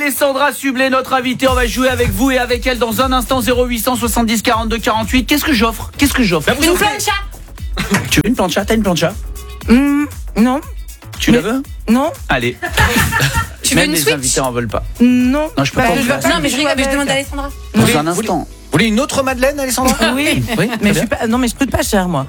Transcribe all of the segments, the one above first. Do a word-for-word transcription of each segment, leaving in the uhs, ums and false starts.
Alessandra Sublet, notre invitée. On va jouer avec vous et avec elle dans un instant. Zéro huit cent soixante-dix quarante-deux quarante-huit. Qu'est-ce que j'offre Qu'est-ce que j'offre Une plancha. Tu veux une plancha? T'as une plancha? Mmh, non. Tu mais... la veux? Non. Allez. Tu veux Même une les Switch? invités en veulent pas. Non. Non, je peux bah, pas. je en veux faire. Non, mais je rigole, mais je demande à Alessandra. Dans voulez- un instant. Vous voulez une autre Madeleine, Alessandra? Oui, Oui, mais très je suis pas. Non, mais je coûte pas cher, moi.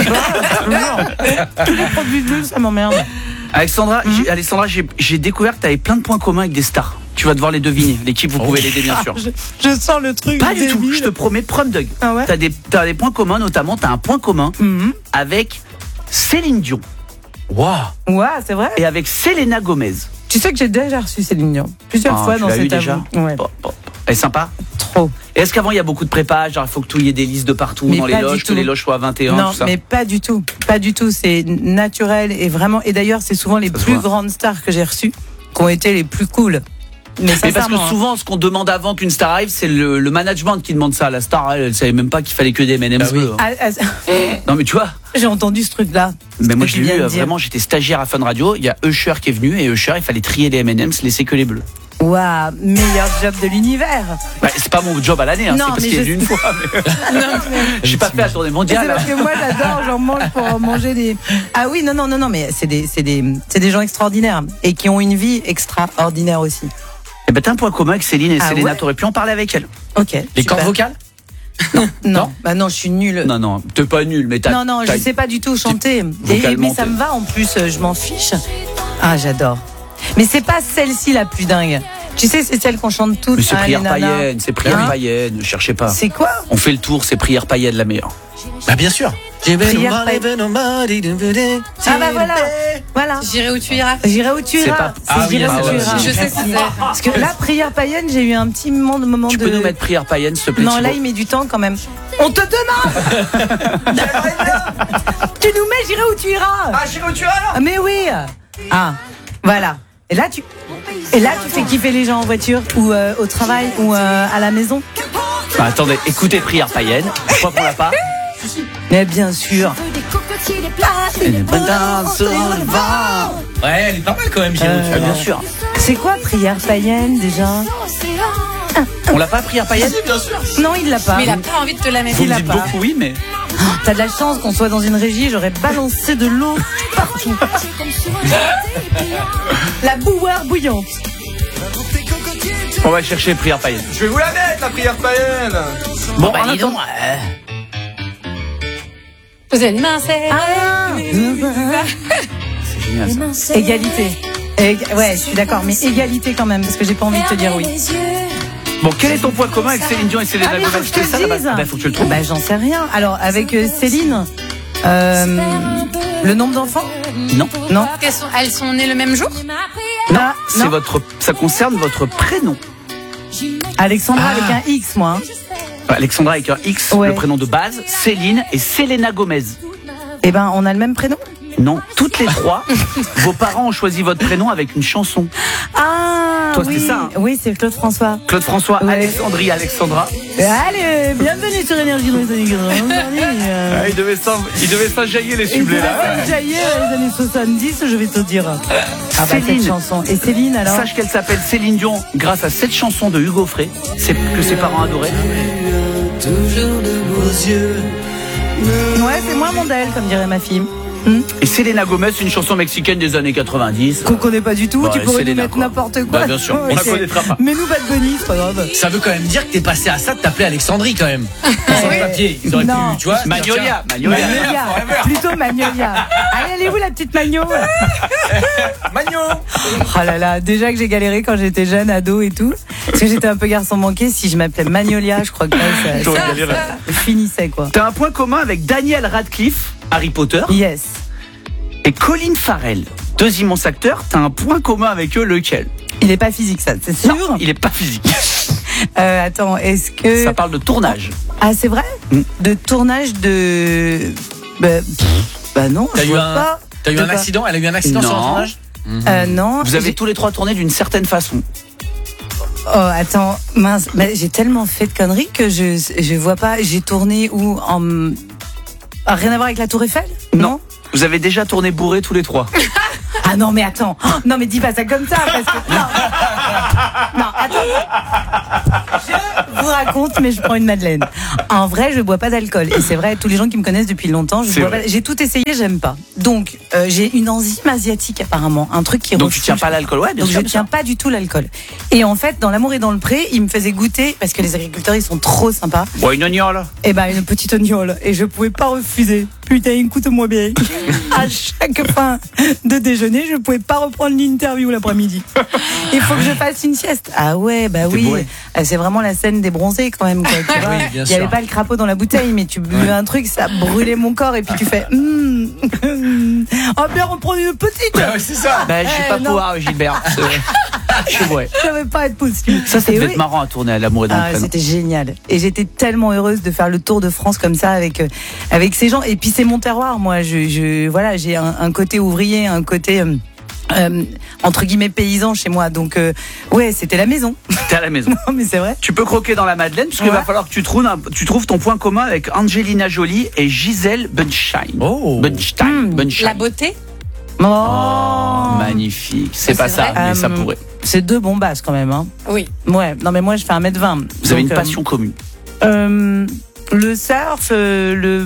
Tous les produits de luxe, ça m'emmerde. Alexandra, j'ai, Alessandra, j'ai, j'ai découvert que tu avais plein de points communs avec des stars. Tu vas devoir les deviner. L'équipe, vous pouvez l'aider, bien sûr. Je, je sens le truc. Pas du débile. tout, je te promets, prom Doug. Ah ouais? T'as des, t'as des points communs, notamment, t'as un point commun Mhm. avec Céline Dion Waouh. Ouais, c'est vrai. et avec Selena Gomez. Tu sais que j'ai déjà reçu Céline Dion plusieurs Ah, fois tu dans l'as eu cet déjà avou. Ouais. Bon, bon. Elle est sympa. Trop. Et est-ce qu'avant, il y a beaucoup de prépa? Genre, il faut que tout y ait des listes de partout Mais dans les pas du loges, que tout. les loges soient à vingt et un, Non, tout ça. mais pas du tout. Pas du tout. C'est naturel et vraiment. Et d'ailleurs, c'est souvent les Ça se plus voit. grandes stars que j'ai reçues qui ont été les plus cool. Mais, Mais parce que sincèrement, souvent, ce qu'on demande avant qu'une star arrive, c'est le, le management qui demande ça. La star, elle, elle savait même pas qu'il fallait que des M and M's Ah oui. bleus, hein. Ah, ah, Non, mais tu vois. j'ai entendu ce truc-là. Mais ce moi, que je tu l'ai viens eu, de euh, dire. vraiment, j'étais stagiaire à Fun Radio. Il y a Usher qui est venu et Usher, il fallait trier les M and M's, laisser que les bleus. Waouh, meilleur job de l'univers. Bah, c'est pas mon job à l'année, hein, Non, c'est parce mais qu'il y a je- eu une fois. mais- J'ai pas fait la tournée Et c'est mondiale. parce que moi j'adore, j'en mange pour manger des. Ah oui, non, non, non, non, mais c'est des, c'est des, c'est des gens extraordinaires et qui ont une vie extraordinaire aussi. Eh ben, t'as un point commun avec Céline et Ah Selena, ouais t'aurais pu en parler avec elle. Ok. Les super. cordes vocales? Non, bah non, je suis nulle. Non, non, t'es pas nul, mais t'as. Non, non, je t'as- sais pas du tout chanter. Et, vocalement, mais ça t'es- me va en plus, euh, je m'en fiche. Ah, j'adore. Mais c'est pas celle-ci la plus dingue. Tu sais, c'est celle qu'on chante toutes. Mais c'est hein, prière les nanas. païenne, c'est prière Hein païenne, ne cherchez pas. C'est quoi? On fait le tour, c'est prière païenne la meilleure. Bah bien sûr. Prière païenne. Ah bah voilà, voilà. J'irai où tu iras. J'irai où tu C'est iras. pas- C'est Ah oui, J'irai ah où tu ouais, iras. Je sais ce que c'est. Parce que là, prière païenne, j'ai eu un petit moment de moment Tu de. peux nous mettre prière païenne, s'il te plaît? Non, Thibaut là, il met du temps quand même. On te demande. Tu nous mets, j'irai où tu iras. Ah, j'irai où tu iras là. Ah, mais oui. Ah, voilà. Et là, tu, et là, tu fais kiffer les gens en voiture ou euh, au travail ou euh, à la maison. Bah, attendez, écoutez prière païenne. Je crois qu'on l'a pas. Mais bien sûr. Ouais, elle est pas mal quand même, j'irai où tu Euh, iras. Bien sûr. C'est quoi prière païenne déjà? On l'a pas prière païenne? Bien sûr. Non, il l'a pas. Mais il a pas envie de te la mettre. Vous me l'a dites pas. beaucoup oui, mais. T'as de la chance qu'on soit dans une régie, j'aurais balancé de l'eau partout. La bouilloire bouillante. On va chercher prière païenne. Je vais vous la mettre, la prière païenne. Bon, bah, en dis donc. attendant, euh, Vous allez mincer. Ah, c'est génial, ça. égalité. Ég- ouais, je suis d'accord, mais égalité quand même, parce que j'ai pas envie de te dire oui. Bon, quel est ton point commun avec Céline Dion et Selena Ah, mais faut Gomez? que je te C'est ça, le là-bas. dise. Bah, faut que tu le trouves. Bah, j'en sais rien. Alors, avec euh, Céline, euh, le nombre d'enfants? Non. Non. Elles sont, elles sont nées le même jour. Non, Ah, c'est non. votre, ça concerne votre prénom. Alexandra Ah. avec un X, moi. hein. Alexandra avec un X, Ouais. le prénom de base, Céline et Selena Gomez. Eh ben, on a le même prénom. Non, toutes les trois, vos parents ont choisi votre prénom avec une chanson. Ah, Toi, oui. c'était ça, hein. Oui, c'est Claude François. Claude François, Ouais. Alexandrie, Alexandra. Allez, bienvenue sur Énergie Britannique. Ah, il devait s'en, il devait s'enjailler les Et sublés là. ça jaillit les années soixante-dix, je vais te dire. Ah bah, Céline. cette chanson. Et Céline, alors? Sache qu'elle s'appelle Céline Dion grâce à cette chanson de Hugo Frey, c'est que ses parents adoraient. Ouais, c'est moins mondelle, comme dirait ma fille. Et Selena Gomez, c'est une chanson mexicaine des années quatre-vingt-dix. Qu'on connaît pas du tout, Bah, tu pourrais Selena, nous mettre quoi. n'importe quoi. Bah, bien sûr, on la Ok. connaîtra pas. Mais nous, Bad Bunny, c'est pas grave. Ça veut quand même dire que t'es passé à ça de t'appeler Alexandrie quand même. Sans le papier, ils auraient Non. pu, tu vois. Magnolia, tiens, Magnolia. Magnolia, plutôt Magnolia. Allez, elle est où la petite Magno? Magno. Oh là là, déjà que j'ai galéré quand j'étais jeune, ado et tout. Parce que j'étais un peu garçon manqué. Si je m'appelais Magnolia, je crois que là, ça, J'aurais ça- galéré. ça finissait, quoi. T'as un point commun avec Daniel Radcliffe, Harry Potter, Yes. et Colin Farrell, deux immenses acteurs. T'as un point commun avec eux, lequel? Il est pas physique, ça, c'est sûr. Non, il est pas physique. Euh, attends, est-ce que... Ça parle de tournage. Ah, c'est vrai? Mm. De tournage de... Bah, pff, bah non, T'as je eu vois un, pas. t'as eu De un quoi accident. Elle a eu un accident sur Non. le tournage. Euh, non. Vous avez J'ai- tous les trois tourné d'une certaine façon. Oh, attends, mince, bah, j'ai tellement fait de conneries que je je vois pas. J'ai tourné où en ah, rien à voir avec la Tour Eiffel? Non. Vous avez déjà tourné bourré tous les trois. Ah non, mais attends. Oh, non, mais dis pas ça comme ça parce que non. Non, attends. Je vous raconte, mais je prends une madeleine. En vrai, je bois pas d'alcool. Et c'est vrai, tous les gens qui me connaissent depuis longtemps, je C'est bois vrai. pas. J'ai tout essayé, j'aime pas. Donc, euh, j'ai une enzyme asiatique apparemment, un truc qui Donc tu refuse- tiens pas l'alcool, ouais, bien Donc sûr. je bien tiens sûr. pas du tout l'alcool. Et en fait, dans L'amour et dans le pré, ils me faisaient goûter, parce que les agriculteurs, ils sont trop sympas, Bon, une ognole. et ben une petite ognole. Et je pouvais pas refuser. Putain, écoute-moi bien. À chaque fin de déjeuner, je pouvais pas reprendre l'interview l'après-midi. Il faut que je fasse une sieste. Ah ouais, bah T'es oui. bourré. Ah, c'est vraiment la scène des bronzés quand même. Quoi, tu vois. Oui, bien Il y avait sûr. pas le crapaud dans la bouteille, mais tu buvais un truc, ça brûlait mon corps. Et puis tu fais, hum, hum, oh bien reprendre une petite. Ah ouais, c'est ça. Bah, je vais Eh, pas non. pouvoir, Gilbert. C'est- Je suis bourré. Ça devait pas être possible. Ça, ça Et devait oui. être marrant à tourner à L'amour et dans Ah, le prénom. c'était génial. Et j'étais tellement heureuse de faire le tour de France comme ça avec euh, avec ces gens. Et puis c'est mon terroir, moi. Je, je voilà, j'ai un, un côté ouvrier, un côté euh, euh, entre guillemets paysan chez moi. Donc euh, ouais, c'était la maison. T'es à la maison. Non mais c'est vrai. Tu peux croquer dans la madeleine, parce qu'il Ouais. va falloir que tu trouves, un- tu trouves ton point commun avec Angelina Jolie et Gisèle Bunstein. Oh. Bunstein. Mm. Bunstein. La beauté. Oh, Oh, magnifique. C'est Ça, pas c'est ça, vrai. mais ça Euh, pourrait. C'est deux bombasses quand même. Hein. Oui. Ouais. Non mais moi je fais un mètre vingt. Vous avez une passion commune. Euh, le surf, euh, le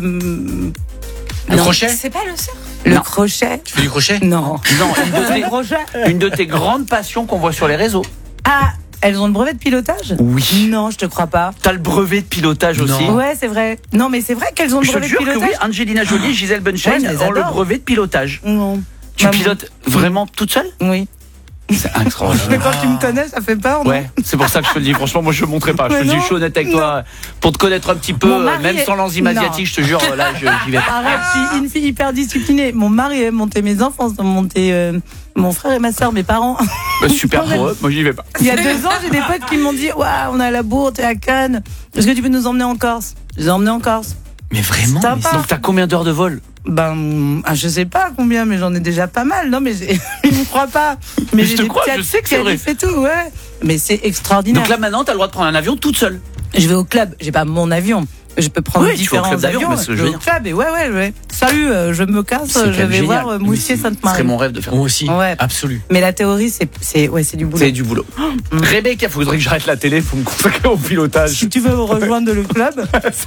Le non, crochet. C'est pas le surf. le Non. crochet. Tu fais du crochet? Non. Non, une de Le tes, crochet. une de tes grandes passions qu'on voit sur les réseaux. Ah, elles ont le brevet de pilotage? Oui. Non, je te crois pas. T'as le brevet de pilotage Non. aussi. Ouais, c'est vrai. Non, mais c'est vrai qu'elles ont le Je te brevet de jure que pilotage. oui, Angelina Jolie et Gisèle Bunstein Ouais, je les ont le adore. brevet de pilotage. Non. Tu Maman. pilotes vraiment toute seule? Oui. C'est extraordinaire. Mais quand tu me connais, ça fait peur, non? Ouais, c'est pour ça que je te le dis. Franchement, moi je ne montrerai pas. Je te Mais le dis, non, je suis honnête avec non. toi. Pour te connaître un petit peu, Mon euh, mari même est- sans l'enzyme Non. asiatique, je te jure, là, je- j'y vais pas. Arrête, je suis une fille hyper disciplinée. Mon mari aime monter mes enfants, monter euh, mon frère et ma soeur, mes parents. Bah, super pour eux, moi j'y vais pas. Il y a deux ans, j'ai des potes qui m'ont dit, waouh, on est à la bourre, t'es à Cannes. Est-ce que tu peux nous emmener en Corse? Je les ai emmenés en Corse. Mais vraiment? Sympa. mais c'est- Donc t'as combien d'heures de vol? Ben, ah, je sais pas combien, mais j'en ai déjà pas mal. Non, mais j'ai- ils me croient pas. Mais Je j'ai te des crois, petits je sais que c'est vrai. qualifs et tout, ouais. Mais c'est extraordinaire. Donc là maintenant, t'as le droit de prendre un avion toute seule. Je vais au club, j'ai pas mon avion. Je peux prendre Oui, tu vas au différents club d'avion, avions. parce que je je veux vais au dire. club et ouais, ouais, ouais. Salut, euh, je me casse, C'est je quand même vais génial. voir euh, Oui, Moussier Ce Sainte-Marie. serait mon rêve de faire. Moi aussi. Ouais. Absolu. Mais la théorie, c'est, c'est, ouais, c'est du boulot. C'est du boulot. Rebecca, faudrait que j'arrête la télé, faut me consacrer au pilotage. Si tu veux rejoindre le club.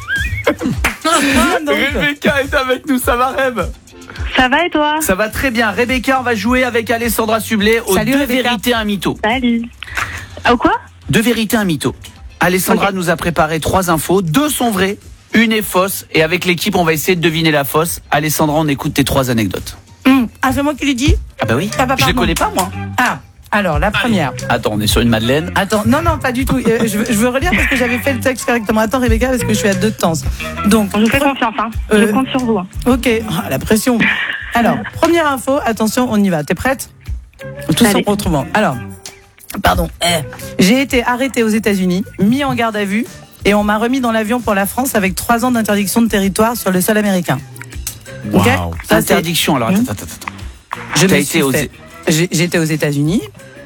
Donc, Rebecca est avec nous, ça va Reb? Ça va et toi? Ça va très bien. Rebecca, on va jouer avec Alessandra Sublet aux Salut, deux Rebecca. vérités, un mytho. Salut. Oh quoi? Deux vérités, un mytho. Alessandra Ok. nous a préparé trois infos. Deux sont vraies, une est fausse. Et avec l'équipe, on va essayer de deviner la fausse. Alessandra, on écoute tes trois anecdotes. hum, ah, c'est moi qui l'ai dit? Ah bah oui, Ah bah, je les pardon. connais pas moi. Ah, alors, la première. Attends, on est sur une madeleine. Attends, non, non, pas du tout. Euh, je, veux, je veux relire parce que j'avais fait le texte correctement. Attends, Rebecca, parce que je suis à deux de temps. Donc, Je vous fais confiance, hein. Euh, Je compte sur vous. hein. ok, ah, la pression. Alors, première info, attention, on y va. T'es prête? Tous en Allez. retrouvant. Alors, pardon. Eh. J'ai été arrêtée aux États-Unis, mis en garde à vue, et on m'a remis dans l'avion pour la France avec trois ans d'interdiction de territoire sur le sol américain. Ok. Waouh. Ça, c'est- Interdiction, alors attends, Hum. attends, attends. Je T'as me été suis aux- fait- j'ai- J'étais aux États-Unis.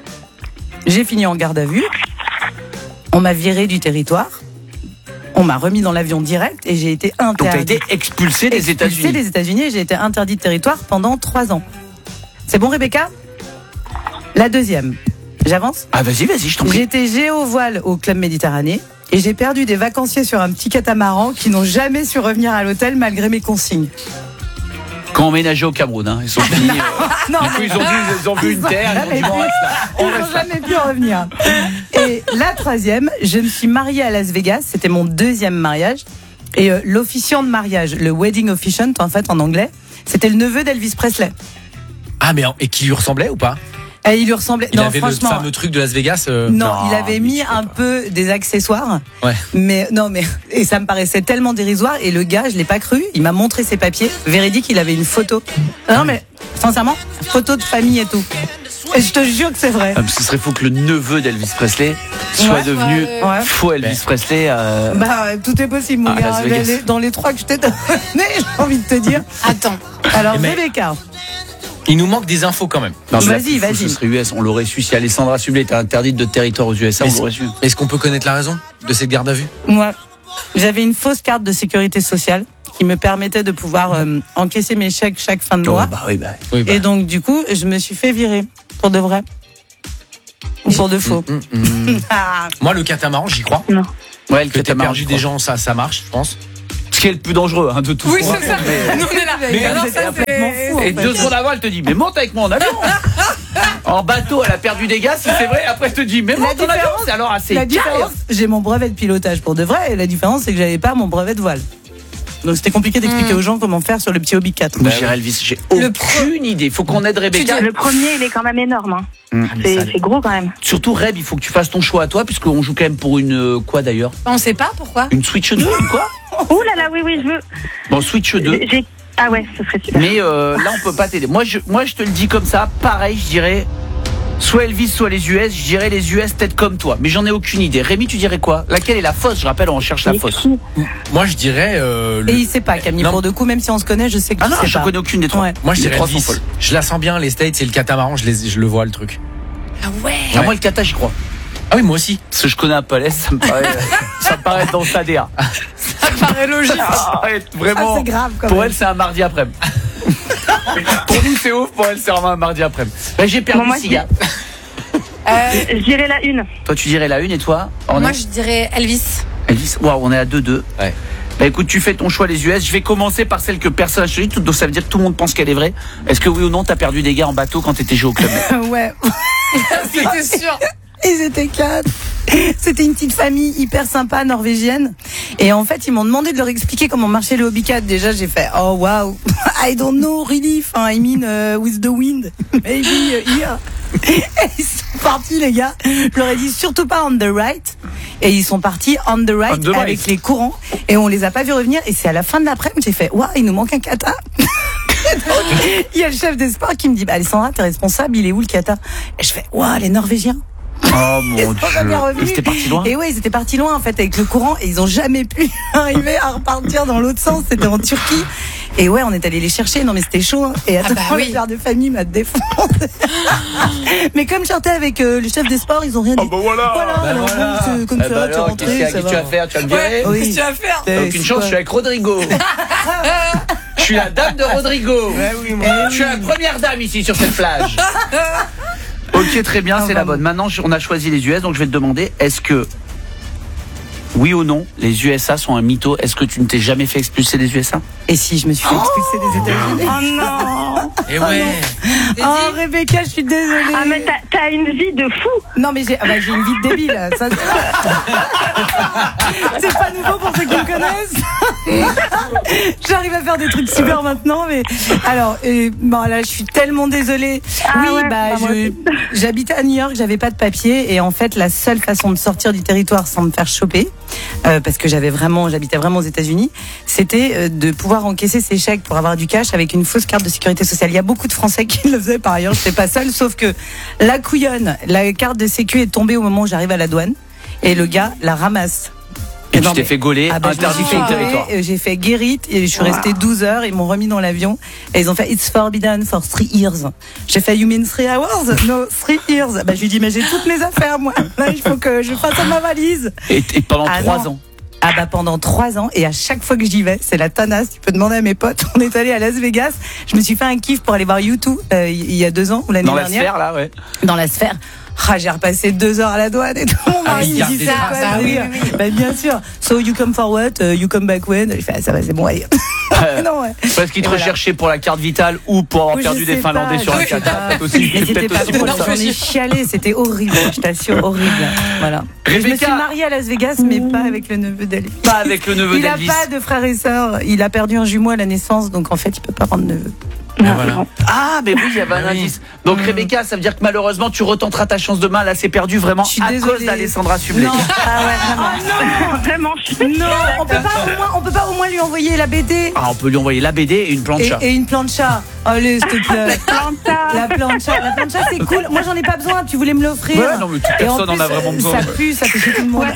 J'ai fini en garde à vue. On m'a viré du territoire. On m'a remis dans l'avion direct et j'ai été Donc t'as interdit. été expulsé des expulsée États-Unis. des États-Unis et j'ai été interdit de territoire pendant trois ans. C'est bon, Rebecca? La deuxième. J'avance? Ah vas-y, vas-y, je t'en prie. J'étais géo-voile au Club Méditerranée et j'ai perdu des vacanciers sur un petit catamaran qui n'ont jamais su revenir à l'hôtel malgré mes consignes. Quand on ménageait au Cameroun, hein, ils sont finis. euh, Non, du coup, ils ont, dit, ils ont vu une terre, ils ont dit, jamais bon, on pu. reste là. Ils n'ont jamais pu en revenir. Et la troisième, je me suis mariée à Las Vegas. C'était mon deuxième mariage. Et euh, l'officiant de mariage, le wedding officiant, en fait, en anglais, c'était le neveu d'Elvis Presley. Ah, mais et qui lui ressemblait ou pas? Et il lui ressemblait. Il non, avait le franchement. fameux truc de Las Vegas. euh, Non, Non, il avait mais mis tu peux un pas. peu des accessoires. Ouais. Mais non, mais et ça me paraissait tellement dérisoire. Et le gars, je l'ai pas cru. Il m'a montré ses papiers. Véridique, il avait une photo. Non, mais sincèrement, photo de famille et tout. Et je te jure que c'est vrai. Ah, mais ce serait fou que le neveu d'Elvis Presley soit Ouais. devenu Ouais. Ouais. faux Elvis Mais- Presley. euh, Bah, tout est possible, mon Ah, gars. Las Vegas. Les- Dans les trois que je t'ai donné, j'ai envie de te dire. Attends. Alors, Mais- Rebecca. Il nous manque des infos quand même. non, mais la Vas-y, plus fou, vas-y. Ce serait U S, on l'aurait su. Si Alessandra Sublet était interdite de territoire aux U S A, Mais on l'aurait su. Est-ce qu'on peut connaître la raison de cette garde à vue? Moi, j'avais une fausse carte de sécurité sociale qui me permettait de pouvoir euh, encaisser mes chèques chaque fin de Oh, mois. bah oui, bah. Oui, bah. Et donc, du coup, je me suis fait virer. Pour de vrai. ou pour de faux. Hum, hum, hum. Ah. Moi, le catamaran, j'y crois. Non. Ouais, le Que t'as catamaran, perdu je des crois. gens, ça, ça marche, je pense. Ce qui est le plus dangereux hein, de tout. Oui, c'est ça. Nous, on est là. Mais Alors, c'était ça, complètement c'est- fou. Et deux secondes avant, elle te dit mais monte avec moi en avion. En bateau, elle a perdu des gars, si c'est vrai. Après, elle te dit mais La monte en avion. différence- C'est alors assez La carré. différence, j'ai mon brevet de pilotage pour de vrai, et la différence, c'est que j'avais pas mon brevet de voile. Donc c'était compliqué d'expliquer Mm. aux gens comment faire sur le petit Hobby quatre. Moi, j'irai Elvis, j'ai Le aucune idée. Faut qu'on aide Rebecca. Le premier, il est quand même énorme. Hein. Hum. Ah, mais C'est ça- c'est gros quand même. Surtout Reb, il faut que tu fasses ton choix à toi, puisqu'on joue quand même pour une euh, quoi d'ailleurs? On sait pas pourquoi. Une Switch deux ou quoi? Ouh là là, oui, oui, je veux. Bon, Switch deux. J'ai. Ah ouais, ce serait super. Mais euh, là, on peut pas t'aider. Moi je, moi, je te le dis comme ça. Pareil, je dirais soit Elvis, soit les U S. Je dirais les U S, peut-être comme toi. Mais j'en ai aucune idée. Rémi, tu dirais quoi? Laquelle est la fausse? Je rappelle, on cherche la Mais fausse. qui Moi, je dirais. euh, le- Et il sait pas, Camille, Non. pour de coup, même si on se connaît, je sais que Ah tu non, sais je pas. connais aucune des trois. Ouais. Moi, je Les dirais trois sont Elvis. folles. Je la sens bien, les States et le catamaran, je, les, je le vois, le truc. Ah ouais. Ah, moi, le kata, j'y crois. Ah oui, moi aussi. Parce que je connais un peu l'Est, ça me paraît, ça me paraît dans sa D A. Ça paraît logique. Ah, ouais, Ah, vraiment. c'est grave quand Pour même. elle, c'est un mardi après-midi. Pour nous, c'est ouf. Pour elle, c'est vraiment un mardi après-midi. Ben, j'ai perdu, Bon, moi, Siga. Euh, je dirais la une. Toi, tu dirais la une et toi on Moi, est... je dirais Elvis. Elvis, waouh, on est à deux deux. Ouais. Bah écoute, tu fais ton choix les U S. Je vais commencer par celle que personne n'a choisi. Tout- Donc ça veut dire que tout le monde pense qu'elle est vraie. Est-ce que oui ou non, t'as perdu des gars en bateau quand t'étais joué au club? Ouais. C'était sûr. Ils étaient quatre. C'était une petite famille hyper sympa norvégienne. Et en fait, ils m'ont demandé de leur expliquer comment marchait le Hobby quatre. Déjà, j'ai fait oh wow, I don't know really. Enfin, I mean uh, with the wind, maybe uh, here. Et ils sont partis les gars. Je leur ai dit surtout pas on the right. Et ils sont partis on the right On the right. avec les courants. Et on les a pas vus revenir. Et c'est à la fin de l'après-midi j'ai fait waouh, il nous manque un kata. Il y a le chef des sports qui me dit bah, Alessandra, t'es responsable, il est où le kata? Et je fais waouh, les Norvégiens. Oh mon Ils sont jamais dieu. revenus. Ils étaient partis loin. Et ouais, ils étaient partis loin en fait avec le courant et ils ont jamais pu arriver à repartir dans l'autre sens. C'était en Turquie. Et ouais, on est allé les chercher. Non mais c'était chaud. Hein. Et attends, bah le oui. père de famille m'a défoncé. Mais comme j'étais avec euh, le chef des sports, ils ont rien dit. Oh bah voilà. Voilà, Bah alors voilà. bon, c'est comme Eh ça, bah tu es alors, rentré, qu'est-ce ça que va. tu vas faire? Tu vas me Ouais. virer? Oui. Qu'est-ce que tu vas faire? Eh, T'as aucune c'est chance, quoi je suis avec Rodrigo. Je suis la dame de Rodrigo. Je suis la première dame ici sur cette plage. Ok, très bien, Ah, c'est la vraiment. bonne. Maintenant, je- on a choisi les U S, donc je vais te demander, est-ce que, oui ou non, les U S A sont un mytho? Est-ce que tu ne t'es jamais fait expulser des U S A? Et si je me suis fait expulser des États-Unis. Oh non. Et ouais. T'es Oh dit Rebecca, je suis désolée. Ah, mais t'as t'as une vie de fou. Non mais j'ai ah bah, j'ai une vie de débile. Ça, c'est... c'est pas nouveau pour ceux qui me connaissent. J'arrive à faire des trucs super maintenant, mais alors euh, bon là je suis tellement désolée. Ah oui ouais, bah bah, moi je j'habitais à New York, j'avais pas de papier et en fait la seule façon de sortir du territoire sans me faire choper, euh, parce que j'avais vraiment j'habitais vraiment aux États-Unis, c'était euh, de pouvoir encaisser ces chèques pour avoir du cash avec une fausse carte de sécurité sociale. Il y a beaucoup de Français qui le faisaient par ailleurs, je n'étais pas seule, sauf que la couillonne, la carte de sécu est tombée au moment où j'arrive à la douane et le gars la ramasse. Et Non, tu t'es mais- fait gauler, Ah bah, je me suis interdiction fait de gauler, territoire. et j'ai fait guérite et je suis restée douze heures, ils m'ont remis dans l'avion et ils ont fait it's forbidden for three years. J'ai fait you mean three hours? No, three years. Bah je lui dis mais j'ai toutes mes affaires moi. Là il faut que je fasse ma valise. Et, et pendant Ah trois non. ans. Ah bah pendant trois ans et à chaque fois que j'y vais, c'est la tanasse. Tu peux demander à mes potes. On est allé à Las Vegas. Je me suis fait un kiff pour aller voir U deux euh, il y a deux ans ou l'année Dans la dernière. sphère, là, ouais. Dans la sphère. Ah, j'ai repassé deux heures à la douane et tout. Mon Ah, mari il me garde dit des ça. traces. quoi, Ah ce oui, délire. oui, oui. Bah, bien sûr. So you come for what? Uh, you come back when? Je fais, ah, ça va, c'est bon, allez. non, ouais. Parce qu'ils Et te voilà. recherchaient pour la carte vitale ou pour avoir Oui, perdu je des sais Finlandais pas, sur je la sais carte. pas. Peut-être aussi, Mais c'est c'était peut-être pas aussi drôle, pour ça. j'en ai chialé, c'était horrible, je t'assure, horrible. Voilà. Et je me Rebecca. suis mariée à Las Vegas, mais pas avec le neveu d'Elvis. Pas avec le neveu Il a d'Elvis. pas de frères et sœurs, il a perdu un jumeau à la naissance, donc en fait, il peut pas prendre de neveu. Et voilà. Ah, mais oui, il y avait un Ah oui. indice. Donc, Rebecca, ça veut dire que malheureusement, tu retenteras ta chance demain. Là, c'est perdu vraiment Je suis à désolée. cause d'Alessandra Sublet. Non, ah ouais, vraiment. Vraiment, je suis Non, on peut pas au moins, on peut pas au moins lui envoyer la B D Ah, on peut lui envoyer la B D et une et, plancha. et une plancha. Allez, s'il te plaît. planta. La plancha, la plancha c'est cool. Moi j'en ai pas besoin, tu voulais me l'offrir. Ouais, non, mais toute Et en personne en plus, a vraiment euh, besoin. Ça pue, ça fait chier tout le monde.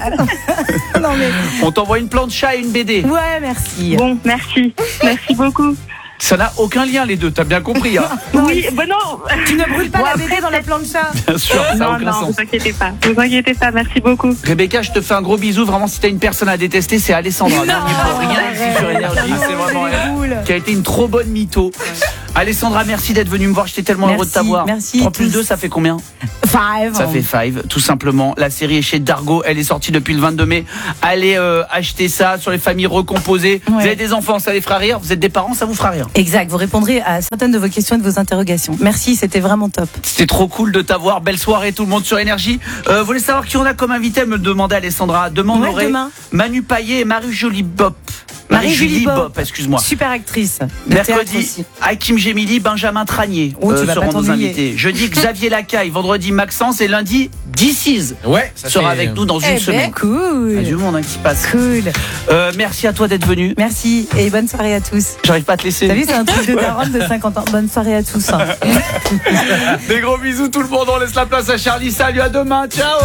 non mais On t'envoie une plancha et une B D. ouais, merci. Bon, merci. Merci beaucoup. Ça n'a aucun lien, les deux, t'as bien compris, hein. Oui, bon non. Tu ne brûles pas Bon, la après, B D dans la plancha. Bien sûr, ça n'a Non, aucun non, sens. vous inquiétez pas. Vous inquiétez pas, merci beaucoup. Rebecca, je te fais un gros bisou. Vraiment, si t'as une personne à détester, c'est Alessandra. Non, Non, il faut rien ici sur Énergie. C'est vraiment elle cool. qui a été une trop bonne mytho. Alessandra, merci d'être venue me voir. J'étais tellement Merci, heureux de t'avoir. merci trois plus tous. deux, ça fait combien? Five. Ça fait Five, tout simplement. La série est chez Dargo. Elle est sortie depuis le vingt-deux mai. Allez euh, acheter ça sur les familles recomposées. Ouais. Vous avez des enfants, ça les fera rire. Vous êtes des parents, ça vous fera rire. Exact, vous répondrez à certaines de vos questions et de vos interrogations. Merci, c'était vraiment top. C'était trop cool de t'avoir. Belle soirée tout le monde sur Énergie. Euh, vous voulez savoir qui on a comme invité? Elle me le demandait Alessandra. Demain on Ouais, aurait demain. Manu Payet et Marie-Jolie Bop. Marie-Julie Bop, excuse-moi. Super actrice. De théâtre Mercredi, aussi. Hakim Gemili, Benjamin Tranier Oh, tu vas seront pas nos t'ennuyer. invités. Jeudi, Xavier Lacaille. Vendredi, Maxence. Et lundi, D C Ouais, ça sera fait- avec nous dans une Eh ben, semaine. Cool. Il y a du monde hein, qui passe. Cool. Euh, merci à toi d'être venu. Merci et bonne soirée à tous. J'arrive pas à te laisser. T'as vu, c'est un truc de daronne de cinquante ans. Bonne soirée à tous. hein. Des gros bisous tout le monde. On laisse la place à Charlie. Salut, à demain. Ciao.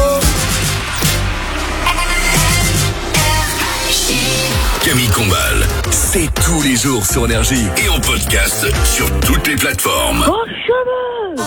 Camille Combal, c'est tous les jours sur Énergie et en podcast sur toutes les plateformes. Bonjour.